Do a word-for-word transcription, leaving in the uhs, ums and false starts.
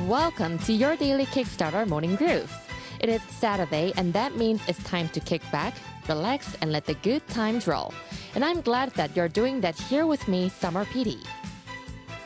welcome to your daily Kickstarter morning groove. It is Saturday, and that means it's time to kick back, relax, and let the good times roll. And I'm glad that you're doing that here with me, Summer P D.